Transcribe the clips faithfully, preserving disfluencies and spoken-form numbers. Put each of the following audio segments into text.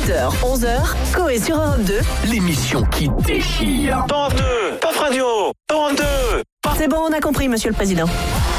sept heures, onze heures, Coé sur Europe deux. L'émission qui déchire. Europe deux, Pop Radio, Europe deux. C'est bon, on a compris, monsieur le président.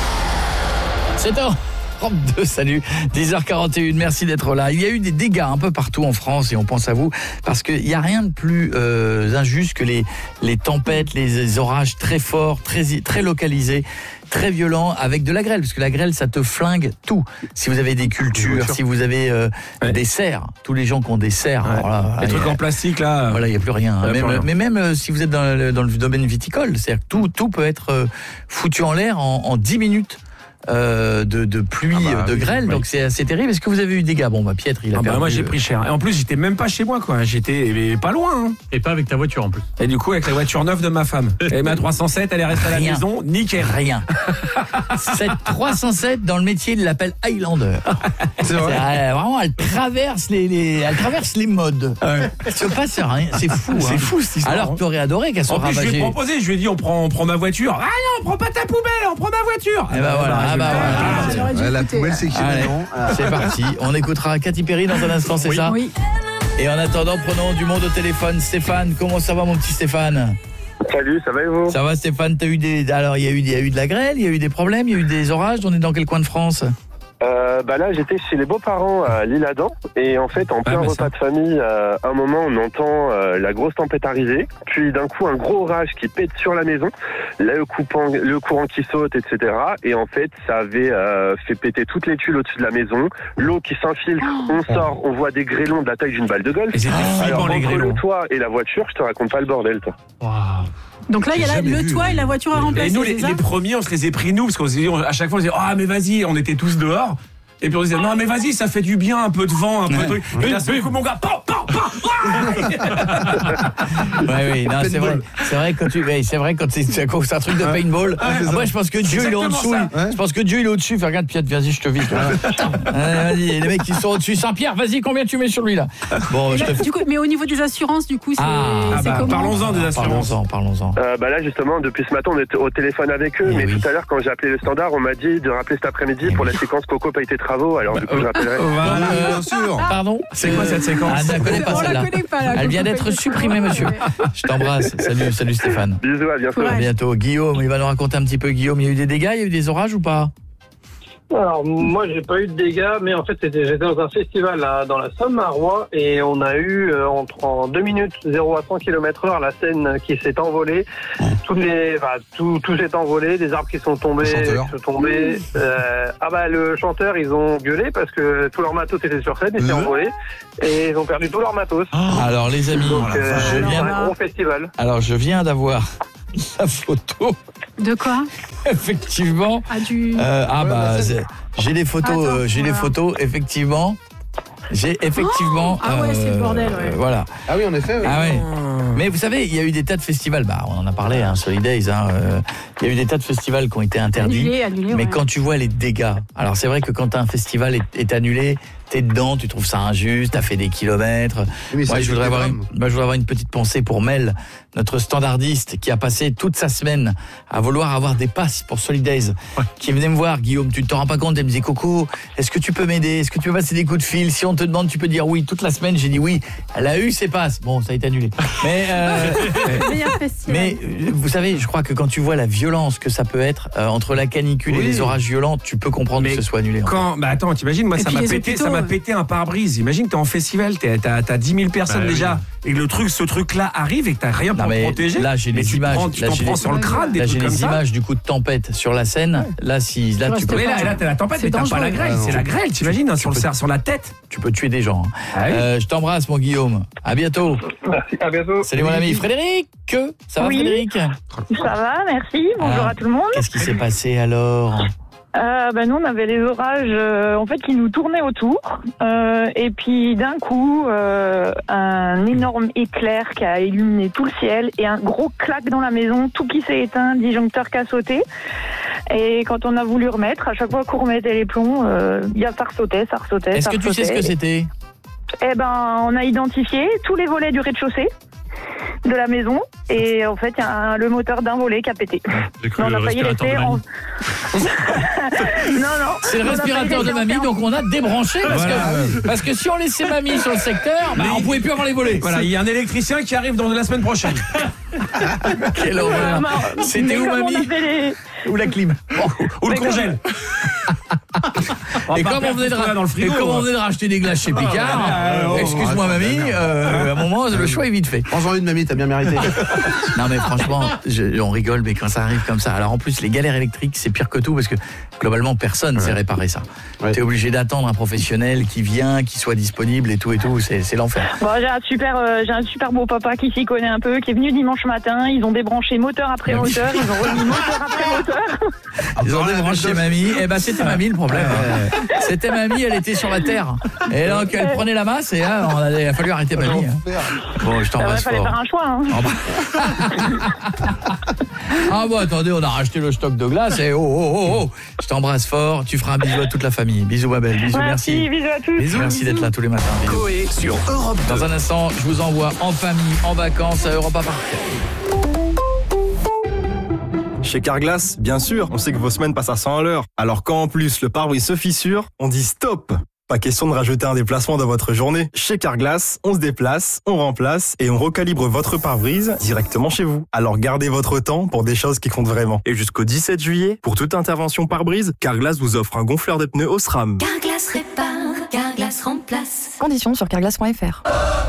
sept heures trente-deux, salut, dix heures quarante et une, merci d'être là. Il y a eu des dégâts un peu partout en France et on pense à vous parce qu'il n'y a rien de plus euh, injuste que les, les tempêtes, les, les orages très forts, très, très localisés, très violents avec de la grêle, parce que la grêle ça te flingue tout. Si vous avez des cultures, si vous avez euh, ouais. des serres, tous les gens qui ont des serres, ouais. alors là, les trucs en plastique là, voilà, il n'y a plus rien. Même, plus rien. Mais même euh, si vous êtes dans le, dans le domaine viticole, c'est-à-dire que tout, tout peut être euh, foutu en l'air en, en dix minutes. Euh, de, de pluie, ah bah, de oui, grêle, oui. Donc c'est assez terrible. Est-ce que vous avez eu des dégâts? Bon, bah Pietre, il a ah perdu. Bah moi j'ai pris cher. Et en plus, j'étais même pas chez moi, quoi. J'étais pas loin. Hein. Et pas avec ta voiture en plus. Et du coup, avec la voiture neuve de ma femme. Et ma trois cent sept, elle est restée à la maison, nickel. Rien. Cette trois cent sept, dans le métier, il l'appelle Highlander. C'est vrai. C'est, vraiment, elle traverse les, les, elle traverse les modes. Ouais. Il se passe rien. C'est fou. C'est hein. fou cette histoire. Alors, tu aurais adoré qu'elle soit ravagée. En plus, je lui ai proposé, je lui ai dit, on prend, on prend ma voiture. Ah non, on prend pas ta poubelle, on prend ma voiture. Et bah voilà. Ah bah voilà. Ouais, la poubelle, c'est qui maintenant? C'est parti. On écoutera Katy Perry dans un instant, c'est oui. ça? Oui. Et en attendant, prenons du monde au téléphone. Stéphane, comment ça va, mon petit Stéphane? Salut, ça va et vous? Ça va, Stéphane? T'as eu des... Alors, il y a eu, il y a eu de la grêle, il y a eu des problèmes, il y a eu des orages. On est dans quel coin de France? Euh, bah là, j'étais chez les beaux-parents à l'Isle-Adam et en fait, en plein ah, bah repas ça. de famille, euh, à un moment, on entend euh, la grosse tempête arriver, puis d'un coup, un gros orage qui pète sur la maison, le, coupant, le courant qui saute, et cetera. Et en fait, ça avait euh, fait péter toutes les tuiles au-dessus de la maison, l'eau qui s'infiltre, on sort, on voit des grêlons de la taille d'une balle de golf. Et c'était flippant, Alors, les entre grêlons. le toit et la voiture, je te raconte pas le bordel, toi. Wow. Donc là, il y a la, le vu, toit ouais. et la voiture à remplacer. Et nous, les, c'est ça les premiers, on se les est pris nous, parce qu'on s'est dit, on- à chaque fois, on se disait, ah, mais vas-y, on était tous dehors. Et puis on se disait, non, mais vas-y, ça fait du bien, un peu de vent, un peu de truc. Et là, c'est coup, mon gars, pam, pam, pam, Ouais, oui, non, c'est vrai. C'est vrai quand tu, ouais, c'est vrai quand c'est, c'est un truc de paintball. Après, je pense que Dieu il est en dessous. exactement Je pense que Dieu il est au-dessus. Fais, regarde, Pierre, vas-y, je te vise. Allez, vas-y, les mecs qui sont au-dessus. Saint-Pierre, vas-y, combien tu mets sur lui là? Bon, Et je là, te. du coup, mais au niveau des assurances, du coup, c'est, Ah, Ah c'est bah, comment? parlons-en des assurances. Parlons-en, parlons-en. Euh, bah là, justement, depuis ce matin, on est au téléphone avec eux, Eh mais oui. tout à l'heure, quand j'ai appelé le standard, on m'a dit de rappeler cet après-midi Eh pour oui. la séquence Coco paye tes travaux, alors du coup, je rappellerai. Voilà. Euh, Bien sûr. Pardon? C'est quoi cette séquence? Ah, je ne connais pas On la celle-là. connaît pas, là. Elle vient d'être supprimée, monsieur. Je t'embrasse. Salut, salut Stéphane. Bisous, à bientôt. Ouais. À bientôt. Guillaume, il va nous raconter un petit peu. Guillaume, il y a eu des dégâts, il y a eu des orages ou pas? Alors moi j'ai pas eu de dégâts, mais en fait c'était j'étais dans un festival là, dans la Somme à Rouen et on a eu euh, entre en deux minutes zéro à cent kilomètres heure la scène qui s'est envolée, toutes les, enfin, tout tout s'est envolé, des arbres qui sont tombés, Le chanteur. qui sont tombés. Euh, ah bah le chanteur ils ont gueulé parce que tout leur matos était sur scène, ils s'est Euh. envolé et ils ont perdu tout leur matos. Alors les amis, Donc euh, je c'est viens, un gros festival. alors je viens d'avoir la photo. De quoi? Effectivement. Ah, du... Euh, ah Ouais, bah bah, c'est- j'ai les photos, Attends, euh, j'ai les voilà. photos. Effectivement, j'ai effectivement. Oh ah ouais, c'est le bordel, ouais. Voilà. Ah oui, en effet. Oui. Ah ouais. Mais vous savez, il y a eu des tas de festivals. Bah, on en a parlé, hein, Solidays. Hein, euh, il y a eu des tas de festivals qui ont été interdits. Annulé, annulé, mais ouais. quand tu vois les dégâts, alors c'est vrai que quand un festival est, est annulé, t'es dedans, tu trouves ça injuste, t'as fait des kilomètres. Mais ça Moi, a je été voudrais avoir des une, drames. moi, je voudrais avoir une petite pensée pour Mel, notre standardiste, qui a passé toute sa semaine à vouloir avoir des passes pour Solidays, qui venait me voir, Guillaume, tu ne te rends pas compte, elle me disait, Coco, est-ce que tu peux m'aider? Est-ce que tu peux passer des coups de fil? Si on te demande, tu peux dire oui. Toute la semaine, j'ai dit oui. Elle a eu ses passes. Bon, ça a été annulé. Mais, euh, Meilleur festival. mais euh, vous savez, je crois que quand tu vois la violence que ça peut être euh, entre la canicule Oui. et les orages violents, tu peux comprendre Mais que ce soit annulé. en fait. Quand, bah attends, t'imagines, moi Et ça puis m'a les pété, hôpitaux, ça m'a ouais. pété un pare-brise. Imagine, t'es en festival, t'es- t'as, t'as dix mille personnes Bah oui. déjà, et que le truc, ce truc-là arrive et que t'as rien pour Non, te mais protéger. là, j'ai mais les tu te images. prends- tu Là, t'en j'ai prends les- sur le crâne, des Là, j'ai trucs comme les ça. images du coup de tempête sur la scène. Là, si, là, Tu tu peux, Oui, là, là, t'as la tempête, C'est mais t'as pas dangereux. la grêle, Ah, c'est non. la grêle, t'imagines, hein, sur, le, peux- ser- sur la tête. tu peux tuer des gens. hein. Ah oui. Euh, je t'embrasse, mon Guillaume. À bientôt. Merci, à bientôt. Salut, mon ami. Frédéric, ça va, Oui. Frédéric? Ça va, merci. Bonjour Ah. à tout le monde. Qu'est-ce qui s'est passé alors? Euh, ben nous, on avait les orages euh, en fait qui nous tournaient autour. Euh, et puis d'un coup, euh, un énorme éclair qui a illuminé tout le ciel et un gros claque dans la maison, tout qui s'est éteint, disjoncteur qui a sauté. Et quand on a voulu remettre, à chaque fois qu'on remettait les plombs, euh, y a, ça ressautait, ça ressautait. Est-ce ça que tu sais ce que ressautait. c'était? Eh ben, on a identifié tous les volets du rez-de-chaussée de la maison et en fait, il y a un- le moteur d'un volet qui a pété. J'ai cru Mais on a failli respirer un laisser en... temps Non, non. C'est le On n'a pas respirateur été de mamie, faire- donc on a débranché parce, Voilà. que, parce que si on laissait mamie sur le secteur, bah, Mais on il- pouvait plus avoir les volets. Voilà, il y a un électricien qui arrive dans la semaine prochaine. Quelle horreur. Mais C'était où comme on mamie avait les- Ou la clim. Ou le Mais comme- congèle. Et pas comme, on perdre venait de tout ça ra- dans le frigo, et comme on hein. venait de racheter des glaces chez Picard, ouais, ouais, excuse-moi mamie, euh, à un moment le choix est vite fait. Prends-en une, mamie, t'as bien mérité. Non mais franchement, je- on rigole, mais quand ça arrive comme ça, alors en plus les galères électriques c'est pire que tout parce que globalement personne ne sait réparer ça. Ouais. T'es obligé d'attendre un professionnel qui vient, qui soit disponible et tout et tout, c'est c'est l'enfer. Bon, j'ai un super, euh, j'ai un super beau papa qui s'y connaît un peu, qui est venu dimanche matin. Ils ont débranché moteur après moteur, ils ont remis moteur après moteur. Ils ont débranché mamie, et ben c'était mamie le problème. C'était mamie, elle était sur la terre. Et donc elle prenait la masse et là on a, il a fallu arrêter mamie. hein. Bon, je Il t'embrasse fallait fort. faire un choix. Hein. Ah bah. Ah bon, attendez, on a racheté le stock de glace et oh oh oh oh, je t'embrasse fort, tu feras un bisou à toute la famille. Bisous ma belle, bisous, merci. Merci, bisous à tous. Bisous, merci d'être là tous les matins. Bisous. Coé sur Europe deux. Dans un instant, je vous envoie en famille, en vacances à Europa Park. Chez Carglass, bien sûr, on sait que vos semaines passent à cent à l'heure. Alors quand en plus le pare-brise se fissure, on dit stop. Pas question de rajouter un déplacement dans votre journée. Chez Carglass, on se déplace, on remplace et on recalibre votre pare-brise directement chez vous. Alors gardez votre temps pour des choses qui comptent vraiment. Et jusqu'au dix-sept juillet, pour toute intervention pare-brise, Carglass vous offre un gonfleur de pneus au SRAM. Carglass répare, Carglass remplace. Conditions sur carglass point f r.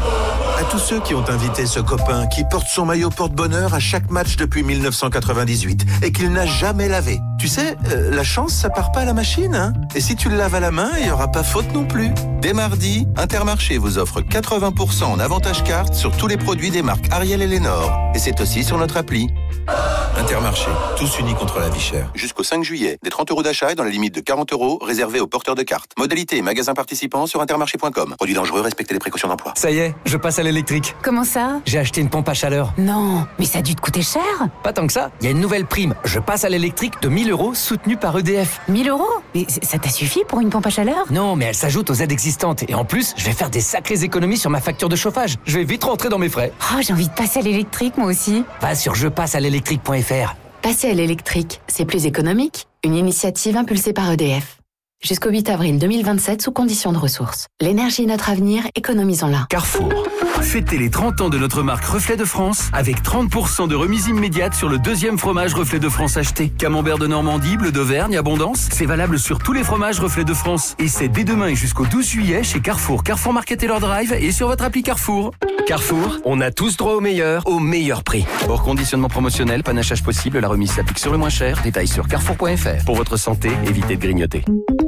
À tous ceux qui ont invité ce copain qui porte son maillot porte-bonheur à chaque match depuis mille neuf cent quatre-vingt-dix-huit et qu'il n'a jamais lavé. Tu sais, euh, la chance, ça part pas à la machine, hein. Et si tu le laves à la main, il n'y aura pas faute non plus. Dès mardi, Intermarché vous offre quatre-vingts pour cent en avantage carte sur tous les produits des marques Ariel et Lénore. Et c'est aussi sur notre appli. Intermarché, tous unis contre la vie chère. Jusqu'au cinq juillet, des trente euros d'achat et dans la limite de quarante euros réservés aux porteurs de cartes. Modalité et magasins participants sur intermarché point com. Produits dangereux, respectez les précautions d'emploi. Ça y est, je passe à l'électrique. Comment ça? J'ai acheté une pompe à chaleur. Non, mais ça a dû te coûter cher. Pas tant que ça, il y a une nouvelle prime. Je passe à l'électrique de mille euros soutenue par E D F. mille euros? Mais c- ça t'a suffi pour une pompe à chaleur? Non, mais elle s'ajoute aux aides existantes. Et en plus, je vais faire des sacrées économies sur ma facture de chauffage. Je vais vite rentrer dans mes frais. Oh, j'ai envie de passer à l'électrique, moi aussi. Va sur je passe à l'électrique point f r. Passer à l'électrique, c'est plus économique. Une initiative impulsée par E D F. Jusqu'au huit avril deux mille vingt-sept sous conditions de ressources. L'énergie est notre avenir, économisons-la. Carrefour. Fêtez les trente ans de notre marque Reflet de France avec trente pour cent de remise immédiate sur le deuxième fromage Reflet de France acheté. Camembert de Normandie, bleu d'Auvergne, Abondance. C'est valable sur tous les fromages Reflet de France. Et c'est dès demain et jusqu'au douze juillet chez Carrefour, Carrefour Market et leur drive et sur votre appli Carrefour. Carrefour, on a tous droit au meilleur, au meilleur prix. Hors conditionnement promotionnel, panachage possible, la remise s'applique sur le moins cher. Détails sur carrefour point f r. Pour votre santé, évitez de grignoter.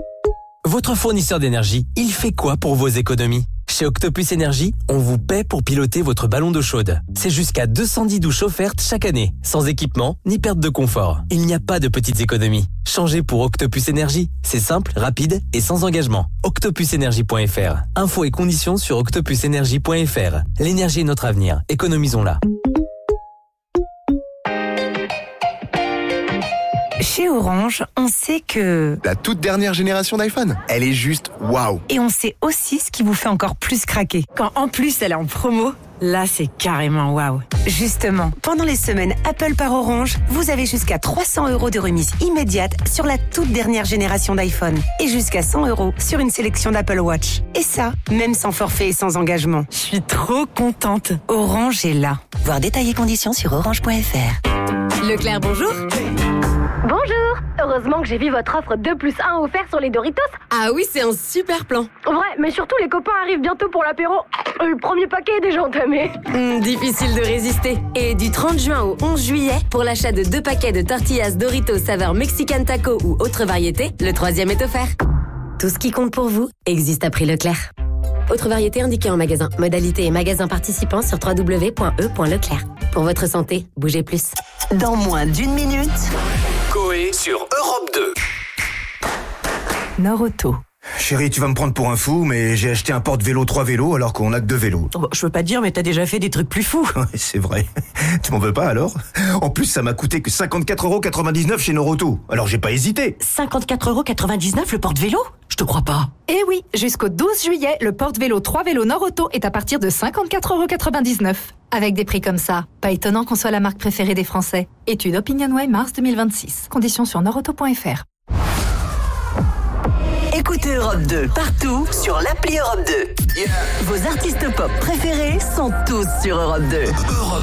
Votre fournisseur d'énergie, il fait quoi pour vos économies? Chez Octopus Énergie, on vous paie pour piloter votre ballon d'eau chaude. C'est jusqu'à deux cent dix douches offertes chaque année, sans équipement ni perte de confort. Il n'y a pas de petites économies. Changez pour Octopus Énergie. C'est simple, rapide et sans engagement. octopus énergie point f r. Infos et conditions sur octopus énergie point f r. L'énergie est notre avenir. Économisons-la. Chez Orange, on sait que... La toute dernière génération d'iPhone, elle est juste waouh. Et on sait aussi ce qui vous fait encore plus craquer. Quand en plus elle est en promo, là c'est carrément waouh. Justement, pendant les semaines Apple par Orange, vous avez jusqu'à trois cents euros de remise immédiate sur la toute dernière génération d'iPhone. Et jusqu'à cent euros sur une sélection d'Apple Watch. Et ça, même sans forfait et sans engagement. Je suis trop contente. Orange est là. Voir détails et conditions sur orange point f r. Leclerc, bonjour. Bonjour. Heureusement que j'ai vu votre offre deux plus un offert sur les Doritos. Ah oui, c'est un super plan. Ouais, mais surtout les copains arrivent bientôt pour l'apéro. Le premier paquet est déjà entamé. Mmh, difficile de résister. Et du trente juin au onze juillet, pour l'achat de deux paquets de tortillas Doritos saveur Mexican Taco ou autre variété, le troisième est offert. Tout ce qui compte pour vous existe à prix Leclerc. Autre variété indiquée en magasin. Modalité et magasin participants sur w w w point e point leclerc. Pour votre santé, bougez plus. Dans moins d'une minute... Coé sur Europe deux. Nord-Auto. Chérie, tu vas me prendre pour un fou, mais j'ai acheté un porte-vélo trois vélos alors qu'on a que deux vélos. Oh, je veux pas te dire, mais t'as déjà fait des trucs plus fous. Ouais, c'est vrai. Tu m'en veux pas alors? En plus, ça m'a coûté que cinquante-quatre euros quatre-vingt-dix-neuf chez Nord-Auto. Alors j'ai pas hésité. cinquante-quatre euros quatre-vingt-dix-neuf le porte-vélo? Je te crois pas. Eh oui, jusqu'au douze juillet, le porte-vélo trois vélos Nord-Auto est à partir de cinquante-quatre euros quatre-vingt-dix-neuf. Avec des prix comme ça, pas étonnant qu'on soit la marque préférée des Français. Étude OpinionWay mars deux mille vingt-six. Conditions sur nordauto point f r. Écoutez Europe deux partout sur l'appli Europe deux. Vos artistes pop préférés sont tous sur Europe deux.